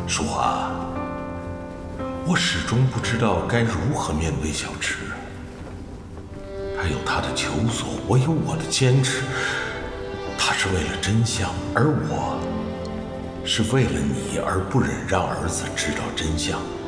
淑华，我始终不知道该如何面对小池。他有他的求索，我有我的坚持。他是为了真相，而我是为了你而不忍让儿子知道真相。